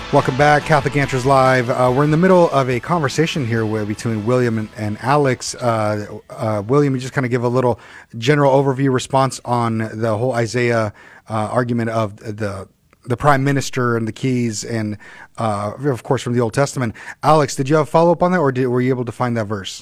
Welcome back, Catholic Answers Live. We're in the middle of a conversation here between William and Alex. William, you just kind of give a little general overview response on the whole Isaiah argument of the prime minister and the keys, and of course from the Old Testament. Alex, did you have a follow-up on that, or were you able to find that verse?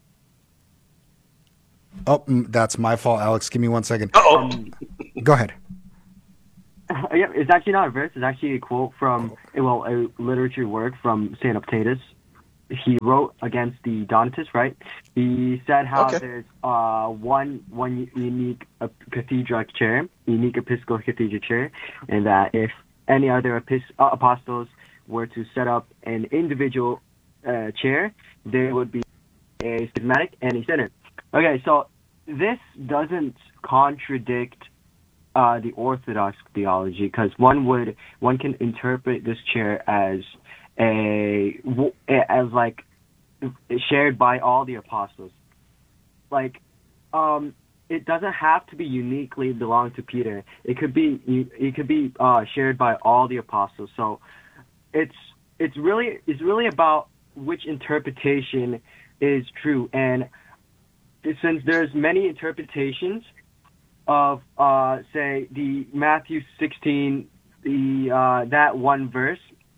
Oh, that's my fault, Alex. Give me 1 second. Go ahead. Yeah, it's actually not a verse. It's actually a quote from, a literature work from St. Optatus. He wrote against the Donatists, right? He said how there's one unique cathedral chair, unique episcopal cathedral chair, and that if any other apostles were to set up an individual chair, there would be a schismatic and a synod. Okay, so this doesn't contradict the Orthodox theology, because one can interpret this chair as shared by all the apostles. Like, it doesn't have to be uniquely belong to Peter. It could be shared by all the apostles. So it's really about which interpretation is true. And since there's many interpretations of say the Matthew 16, that one verse,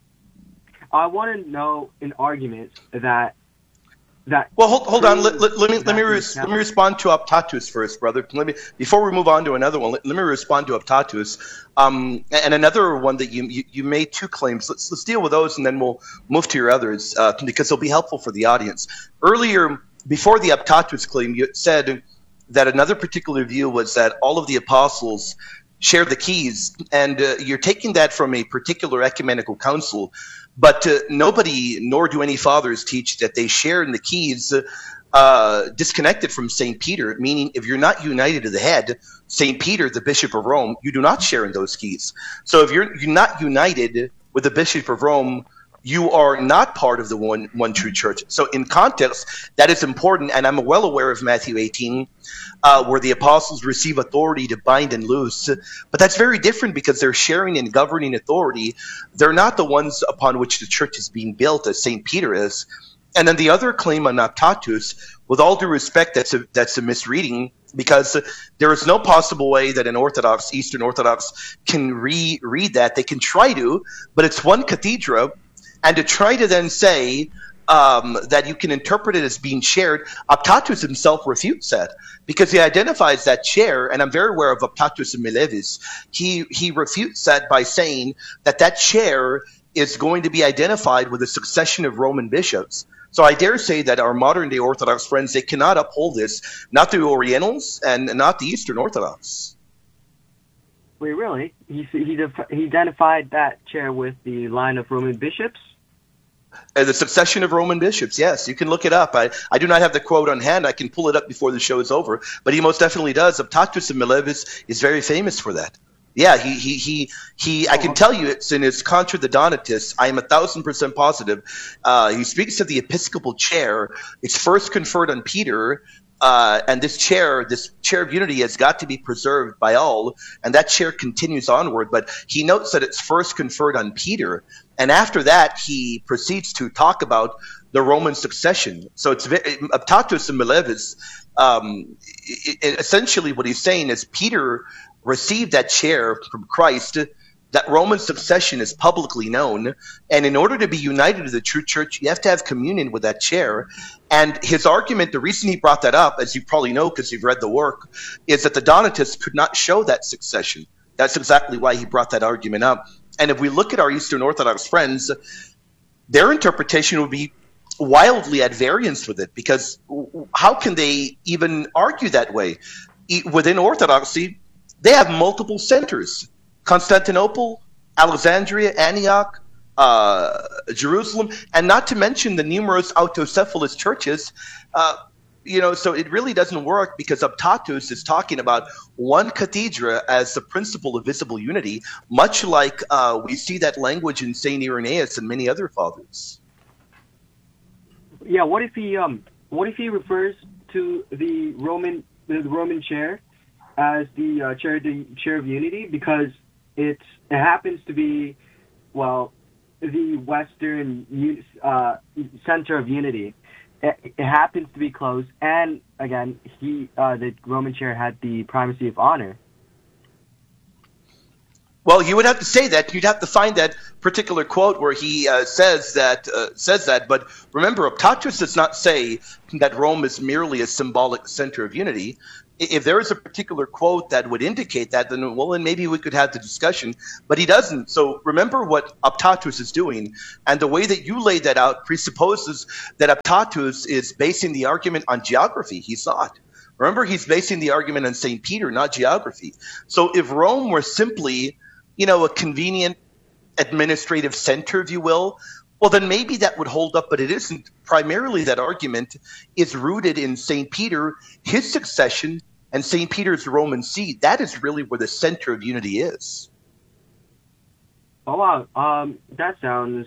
I want to know an argument that. Well, hold on. Let me respond to Optatus first, brother. Before we move on to another one. Let me respond to Optatus, and another one that you made two claims. Let's deal with those, and then we'll move to your others because they'll be helpful for the audience. Earlier, before the Optatus claim, you said that another particular view was that all of the apostles share the keys, and you're taking that from a particular ecumenical council, but nobody, nor do any fathers, teach that they share in the keys disconnected from St. Peter, meaning if you're not united to the head, St. Peter, the Bishop of Rome, you do not share in those keys. So if you're not united with the Bishop of Rome, you are not part of the one true church. So in context, that is important, and I'm well aware of Matthew 18, where the apostles receive authority to bind and loose. But that's very different because they're sharing in governing authority. They're not the ones upon which the church is being built, as St. Peter is. And then the other claim on Optatus, with all due respect, that's a misreading, because there is no possible way that an Orthodox, Eastern Orthodox, can read that. They can try to, but it's one cathedra. And to try to then say that you can interpret it as being shared, Optatus himself refutes that, because he identifies that chair, and I'm very aware of Optatus and Milevis. He refutes that by saying that chair is going to be identified with a succession of Roman bishops. So I dare say that our modern-day Orthodox friends, they cannot uphold this, not the Orientals and not the Eastern Orthodox. Wait, really? He identified that chair with the line of Roman bishops? The succession of Roman bishops, yes. You can look it up. I do not have the quote on hand. I can pull it up before the show is over. But he most definitely does. Optatus and Milevis is very famous for that. Yeah, I can tell you it's in his Contra the Donatists. I am 1,000% positive. He speaks of the episcopal chair. It's first conferred on Peter. And this chair of unity has got to be preserved by all, and that chair continues onward. But he notes that it's first conferred on Peter, and after that he proceeds to talk about the Roman succession. So it's Optatus and Milevis. Essentially, what he's saying is Peter received that chair from Christ. That Roman succession is publicly known, and in order to be united to the true church, you have to have communion with that chair. And his argument, the reason he brought that up, as you probably know because you've read the work, is that the Donatists could not show that succession. That's exactly why he brought that argument up. And if we look at our Eastern Orthodox friends, their interpretation would be wildly at variance with it, because how can they even argue that way? Within Orthodoxy, they have multiple centers. Constantinople, Alexandria, Antioch, Jerusalem, and not to mention the numerous autocephalous churches. So it really doesn't work, because Optatus is talking about one cathedra as the principle of visible unity, much like we see that language in St. Irenaeus and many other fathers. Yeah, what if he refers to the Roman chair as the chair of unity, because it happens to be, well, the Western center of unity. It happens to be close, and again, the Roman chair had the primacy of honor. Well, you would have to say that. You'd have to find that particular quote where he says that. But remember, Optatus does not say that Rome is merely a symbolic center of unity. If there is a particular quote that would indicate that, then maybe we could have the discussion. But he doesn't. So remember what Optatus is doing, and the way that you laid that out presupposes that Optatus is basing the argument on geography. He's not. Remember, he's basing the argument on St. Peter, not geography. So if Rome were simply, a convenient administrative center, if you will, well, then maybe that would hold up, but it isn't. Primarily, that argument is rooted in St. Peter, his succession, and St. Peter's Roman See. That is really where the center of unity is. Oh, wow. That sounds...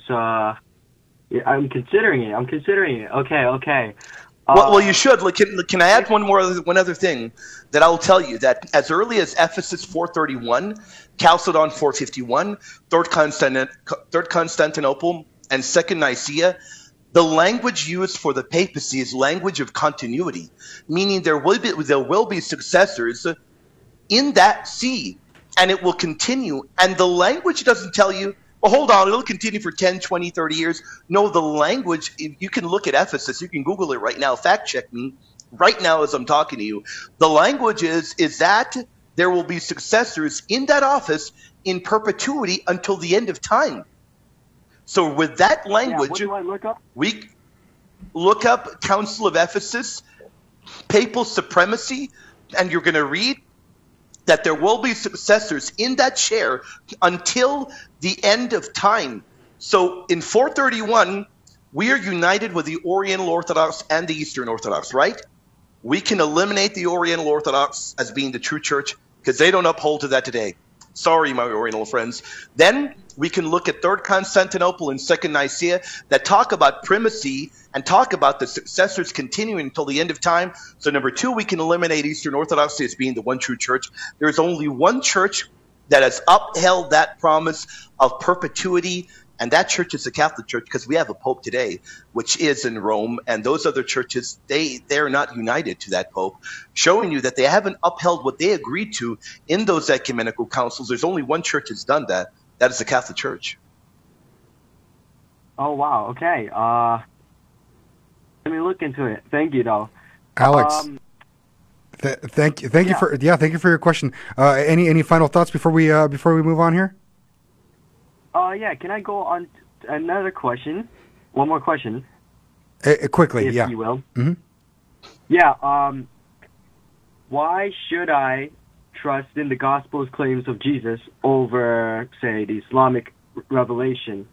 I'm considering it. Okay. Well, you should. Can I add one other thing that I'll tell you? That as early as Ephesus 431, Chalcedon 451, Third Constantinople, and Second Nicaea, the language used for the papacy is language of continuity, meaning there will be successors in that see, and it will continue. And the language doesn't tell you, well, hold on, it'll continue for 10, 20, 30 years. No, the language, you can look at Ephesus, you can Google it right now, fact check me right now as I'm talking to you. The language is that there will be successors in that office in perpetuity until the end of time. So with that language, what do I look up? We look up Council of Ephesus, papal supremacy, and you're going to read that there will be successors in that chair until the end of time. So in 431, we are united with the Oriental Orthodox and the Eastern Orthodox, right? We can eliminate the Oriental Orthodox as being the true church because they don't uphold to that today. Sorry, my Oriental friends. Then we can look at Third Constantinople and Second Nicaea that talk about primacy and talk about the successors continuing until the end of time. So number 2, we can eliminate Eastern Orthodoxy as being the one true church. There is only one church that has upheld that promise of perpetuity, and that church is the Catholic Church, because we have a pope today, which is in Rome, and those other churches, they're not united to that pope, showing you that they haven't upheld what they agreed to in those ecumenical councils. There's only one church that's done that. That is the Catholic Church. Oh, wow. Okay. Let me look into it. Thank you, though. Alex, thank you for your question. Any final thoughts before we move on here? Yeah. Can I go on to another question? One more question. Quickly, if you will. Mm-hmm. Yeah. Why should I trust in the Gospel's claims of Jesus over, say, the Islamic revelation?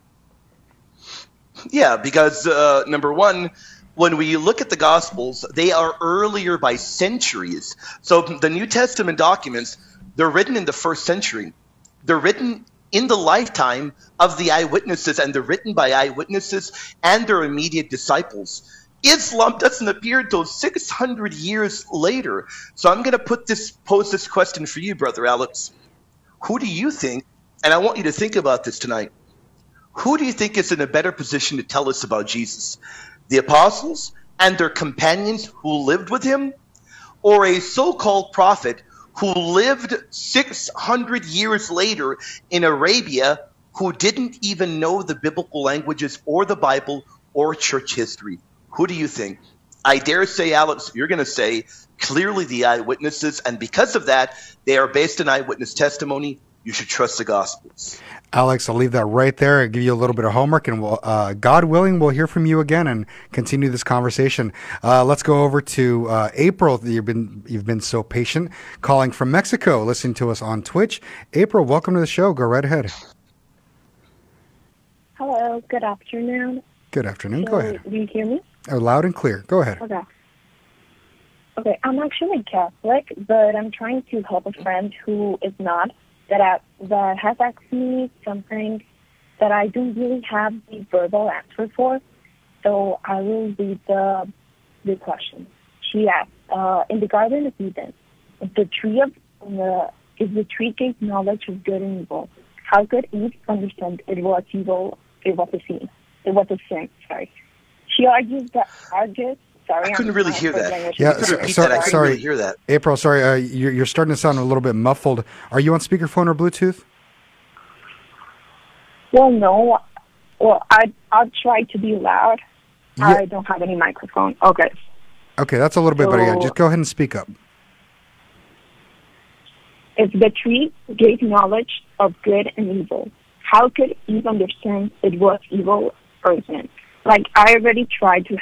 Yeah, because number one, when we look at the Gospels, they are earlier by centuries. So the New Testament documents, they're written in the first century. They're written in the lifetime of the eyewitnesses, and they're written by eyewitnesses and their immediate disciples. Islam doesn't appear until 600 years later. So I'm going to pose this question for you, Brother Alex. Who do you think, and I want you to think about this tonight, who do you think is in a better position to tell us about Jesus? The apostles and their companions who lived with him, or a so-called prophet who lived 600 years later in Arabia who didn't even know the biblical languages or the Bible or church history? Who do you think? I dare say, Alex, you're going to say clearly the eyewitnesses, and because of that, they are based on eyewitness testimony. You should trust the Gospels. Alex, I'll leave that right there. I'll give you a little bit of homework, and we'll, God willing, we'll hear from you again and continue this conversation. Let's go over to April. You've been so patient, calling from Mexico, listening to us on Twitch. April, welcome to the show. Go right ahead. Hello. Good afternoon. Good afternoon. Go ahead. Do you hear me? Loud and clear. Go ahead. Okay. I'm actually Catholic, but I'm trying to help a friend who is not. That has asked me something that I don't really have the verbal answer for. So I will read the question. She asked, in the Garden of Eden, if the tree gave knowledge of good and evil, how could Eve understand it was evil? It was a sin. It was a sin. Sorry. She argues that Sorry, I couldn't really hear that. Yeah, I couldn't really hear that. April, sorry, you're starting to sound a little bit muffled. Are you on speakerphone or Bluetooth? Well, no. Well, I'll try to be loud. Yeah. I don't have any microphone. Okay. Okay, that's a little bit better. Yeah, just go ahead and speak up. If the tree gave knowledge of good and evil, how could Eve understand it was evil or sin? Like, I already tried to